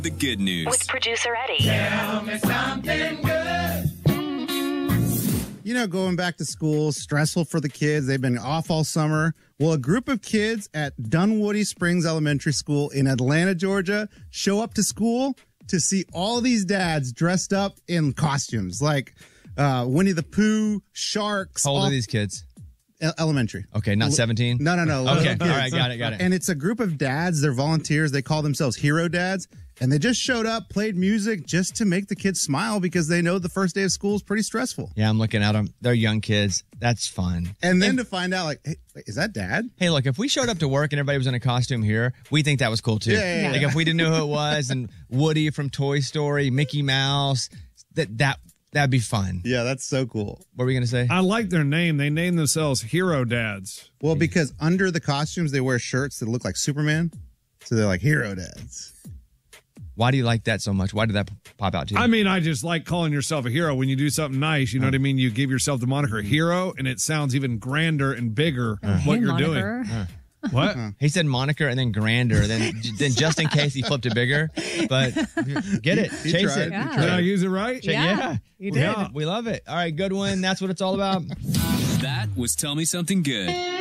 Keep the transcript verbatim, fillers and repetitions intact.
The good news. With producer Eddie. Tell me something good. You know, going back to school, stressful for the kids. They've been off all summer. Well, a group of kids at Dunwoody Springs Elementary School in Atlanta, Georgia, show up to school to see all these dads dressed up in costumes like uh, Winnie the Pooh, sharks. How old all- are these kids? E- elementary. Okay, not seventeen? No, no, no. Okay, Kids. all right, got it, got it. And it's a group of dads. They're volunteers. They call themselves Hero Dads. And they just showed up, played music just to make the kids smile because they know the first day of school is pretty stressful. Yeah, I'm looking at them. They're young kids. That's fun. And then to find out, like, hey, wait, is that dad? Hey, look, if we showed up to work and everybody was in a costume here, we think that was cool too. Yeah, yeah, yeah. Like if we didn't know who it was and Woody from Toy Story, Mickey Mouse, that that that'd be fun. Yeah, that's so cool. What were we going to say? I like their name. They name themselves Hero Dads. Well, because under the costumes, they wear shirts that look like Superman. So they're like Hero Dads. Why do you like that so much? Why did that pop out to you? I mean, I just like calling yourself a hero when you do something nice. You know what I mean? You give yourself the moniker hero, and it sounds even grander and bigger Uh. what Hey, you're moniker. doing. What? He said moniker and then grander, then then just in case he flipped it bigger. But get it, He chase tried, it. he Yeah. Did I use it right? Yeah, Yeah, you did. Yeah. we love it. All right, good one. That's what it's all about. That was Tell Me Something Good.